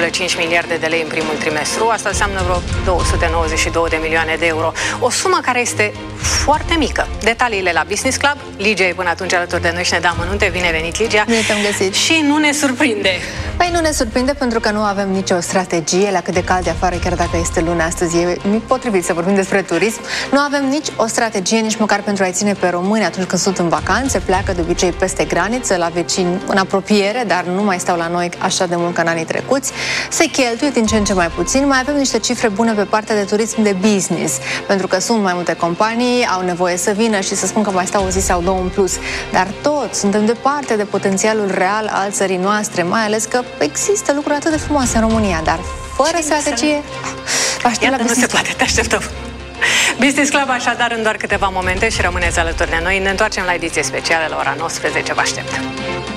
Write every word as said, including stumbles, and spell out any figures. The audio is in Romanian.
virgulă cinci miliarde de lei în primul trimestru. Asta înseamnă vreo două sute nouăzeci și două de milioane de euro. O sumă care este foarte mică. Detaliile la Business Club. Ligia e până atunci alături de noi și ne dă amănunte. Bine venit, Ligia! Bine te-am găsit! Și nu ne surprinde. Păi nu ne surprinde pentru că nu avem nicio strategie, la cât de cald de afară, chiar dacă este luna astăzi, e potrivit să vorbim despre turism. Nu avem nici o strategie, nici măcar pentru a-i ține pe români atunci când sunt în vacanțe, pleacă de obicei peste graniță, la vecini în apropiere, dar nu mai stau la noi așa de mult ca în anii trecuți. Se cheltuie din ce în ce mai puțin. Mai avem niște cifre bune pe partea de turism de business, pentru că sunt mai multe companii, au nevoie să vină și să spun că mai stau o zi sau două în plus. Dar toți suntem departe de potențialul real al țării noastre, mai ales că există lucruri atât de frumoase în România, dar fără Ce strategie... Iată, nu se poate, te așteptăm. Business Club așadar în doar câteva momente și rămâneți alături de noi. Ne întoarcem la ediție specială la ora nouăsprezece. Vă aștept!